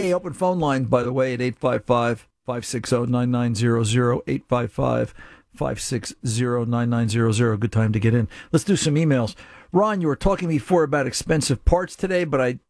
Hey, open phone line, by the way, at 855-560-9900, 855-560-9900. Good time to get in. Let's do some emails. Ron, you were talking before about expensive parts today, but I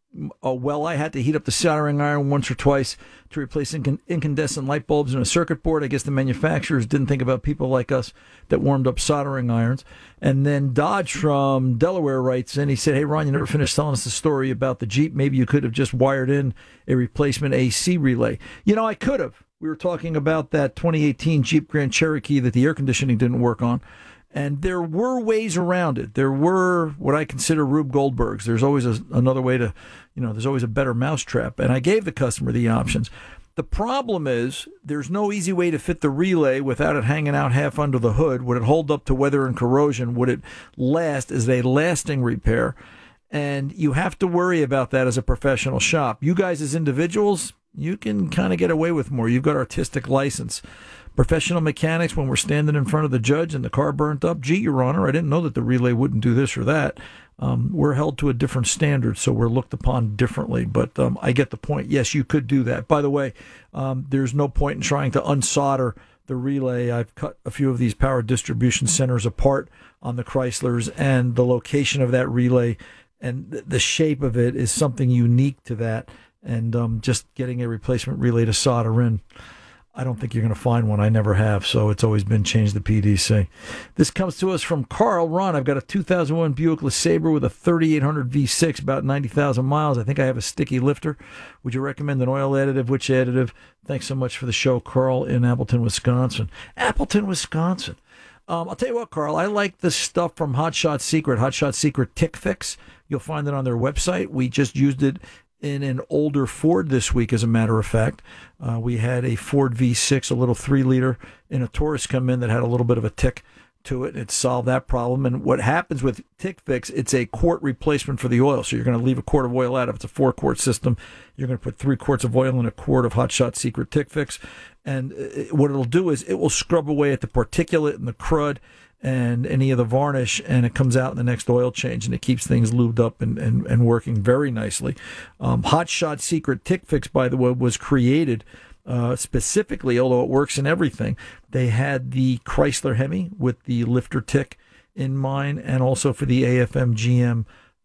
had to heat up the soldering iron once or twice to replace incandescent light bulbs in a circuit board. I guess the manufacturers didn't think about people like us that warmed up soldering irons. And then Dodge from Delaware writes in, he said, hey, Ron, you never finished telling us the story about the Jeep. Maybe you could have just wired in a replacement AC relay. You know, I could have. We were talking about that 2018 Jeep Grand Cherokee that the air conditioning didn't work on. And there were ways around it. There were what I consider Rube Goldbergs. There's always another way to, there's always a better mousetrap. And I gave the customer the options. The problem is there's no easy way to fit the relay without it hanging out half under the hood. Would it hold up to weather and corrosion? Would it last? Is it a lasting repair? And you have to worry about that as a professional shop. You guys as individuals, you can kind of get away with more. You've got artistic license. Professional mechanics, when we're standing in front of the judge and the car burnt up, gee, Your Honor, I didn't know that the relay wouldn't do this or that. We're held to a different standard, so we're looked upon differently. But I get the point. Yes, you could do that. By the way, there's no point in trying to unsolder the relay. I've cut a few of these power distribution centers apart on the Chryslers, and the location of that relay and the shape of it is something unique to that. And just getting a replacement relay to solder in, I don't think you're going to find one. I never have, so it's always been change the PDC. This comes to us from Carl. Ron, I've got a 2001 Buick LeSabre with a 3800 V6, about 90,000 miles. I think I have a sticky lifter. Would you recommend an oil additive? Which additive? Thanks so much for the show, Carl in Appleton, Wisconsin. Appleton, Wisconsin. I'll tell you what, Carl, I like the stuff from Hot Shot Secret Tick Fix. You'll find it on their website. We just used it in an older Ford this week, as a matter of fact. We had a Ford V6, a little 3-liter, in a Taurus come in that had a little bit of a tick to it. It solved that problem. And what happens with Tick Fix, it's a quart replacement for the oil. So you're going to leave a quart of oil out. If it's a 4-quart system, you're going to put 3 quarts of oil in a quart of Hot Shot Secret Tick Fix. And what it'll do is it will scrub away at the particulate and the crud and any of the varnish, and it comes out in the next oil change, and it keeps things lubed up and working very nicely. Hot Shot Secret Tick Fix, by the way, was created specifically, although it works in everything. They had the Chrysler Hemi with the lifter tick in mind, and also for the AFM GM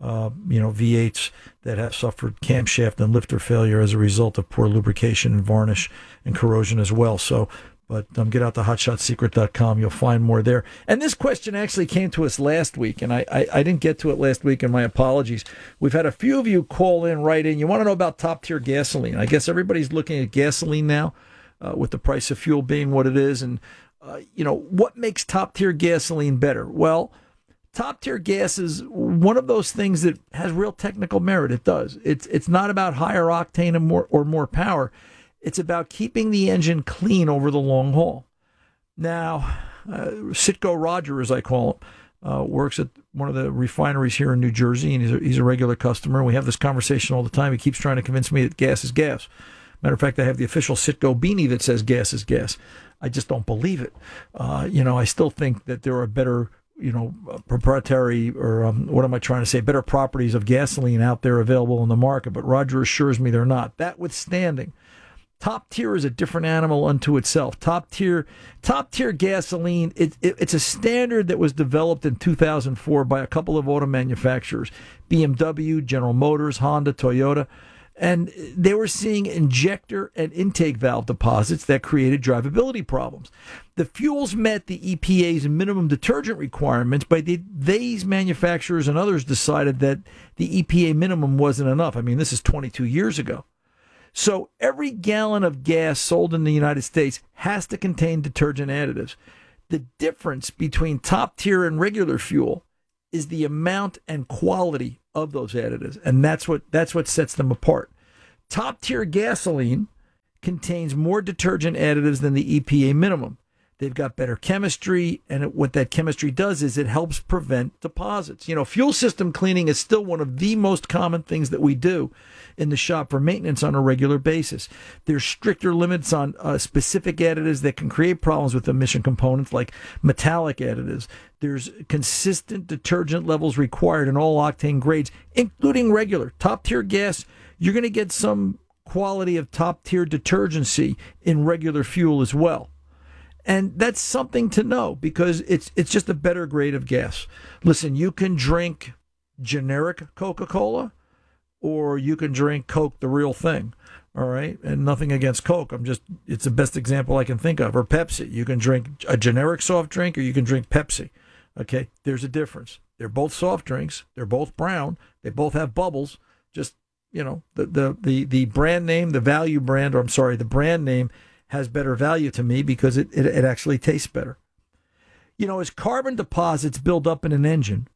V8s that have suffered camshaft and lifter failure as a result of poor lubrication and varnish and corrosion as well. But get out to hotshotsecret.com. You'll find more there. And this question actually came to us last week, and I didn't get to it last week, and my apologies. We've had a few of you call in, write in. You want to know about top-tier gasoline. I guess everybody's looking at gasoline now with the price of fuel being what it is. And, what makes top-tier gasoline better? Well, top-tier gas is one of those things that has real technical merit. It does. It's not about higher octane and more power. It's about keeping the engine clean over the long haul. Now, Citgo Roger, as I call him, works at one of the refineries here in New Jersey, and he's a regular customer. We have this conversation all the time. He keeps trying to convince me that gas is gas. Matter of fact, I have the official Citgo beanie that says gas is gas. I just don't believe it. I still think that there are better, proprietary, or what am I trying to say, better properties of gasoline out there available in the market, but Roger assures me they're not. That withstanding, top tier is a different animal unto itself. Top tier gasoline, it's a standard that was developed in 2004 by a couple of auto manufacturers, BMW, General Motors, Honda, Toyota, and they were seeing injector and intake valve deposits that created drivability problems. The fuels met the EPA's minimum detergent requirements, but these manufacturers and others decided that the EPA minimum wasn't enough. I mean, this is 22 years ago. So every gallon of gas sold in the United States has to contain detergent additives. The difference between top tier and regular fuel is the amount and quality of those additives, and that's what sets them apart. Top tier gasoline contains more detergent additives than the EPA minimum. They've got better chemistry, and what that chemistry does is it helps prevent deposits. Fuel system cleaning is still one of the most common things that we do in the shop for maintenance on a regular basis. There's stricter limits on specific additives that can create problems with emission components, like metallic additives. There's consistent detergent levels required in all octane grades, including regular. Top tier gas, you're going to get some quality of top-tier detergency in regular fuel as well. And that's something to know because it's just a better grade of gas. Listen, you can drink generic Coca-Cola or you can drink Coke, the real thing. All right. And nothing against Coke. It's the best example I can think of. Or Pepsi. You can drink a generic soft drink or you can drink Pepsi. Okay. There's a difference. They're both soft drinks. They're both brown. They both have bubbles. Just, the brand name, the value brand, the brand name has better value to me because it actually tastes better. As carbon deposits build up in an engine,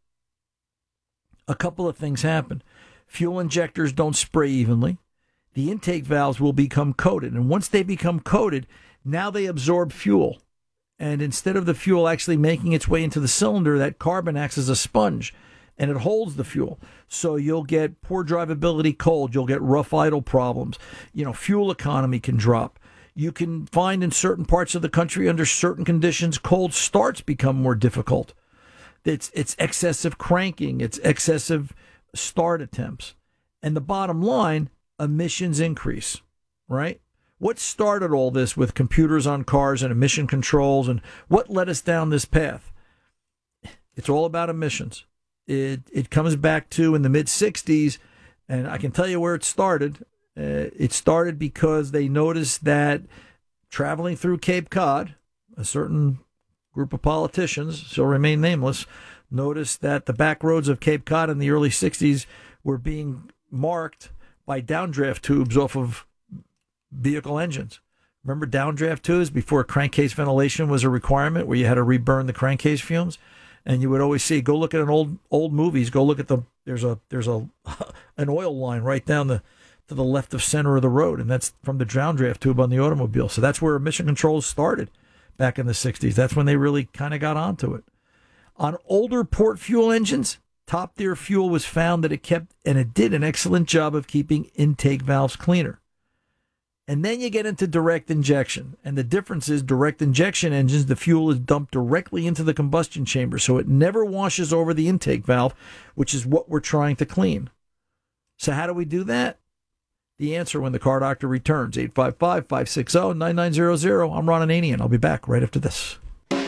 a couple of things happen. Fuel injectors don't spray evenly. The intake valves will become coated. And once they become coated, now they absorb fuel. And instead of the fuel actually making its way into the cylinder, that carbon acts as a sponge and it holds the fuel. So you'll get poor drivability cold. You'll get rough idle problems. Fuel economy can drop. You can find in certain parts of the country under certain conditions, cold starts become more difficult. It's excessive cranking. It's excessive start attempts. And the bottom line, emissions increase, right? What started all this with computers on cars and emission controls, and what led us down this path? It's all about emissions. It comes back to in the mid-'60s, and I can tell you where it started. It started because they noticed that traveling through Cape Cod, a certain group of politicians, shall remain nameless, noticed that the back roads of Cape Cod in the early 60s were being marked by downdraft tubes off of vehicle engines. Remember downdraft tubes before crankcase ventilation was a requirement where you had to reburn the crankcase fumes? And you would always see, go look at an old movies, go look at there's an oil line right down to the left of center of the road, and that's from the downdraft tube on the automobile. So that's where emission controls started back in the 60s. That's when they really kind of got onto it. On older port fuel engines, top tier fuel was found that it did an excellent job of keeping intake valves cleaner. And then you get into direct injection. And the difference is direct injection engines, the fuel is dumped directly into the combustion chamber, so it never washes over the intake valve, which is what we're trying to clean. So how do we do that? The answer when the Car Doctor returns, 855-560-9900. I'm Ron Ananian. I'll be back right after this.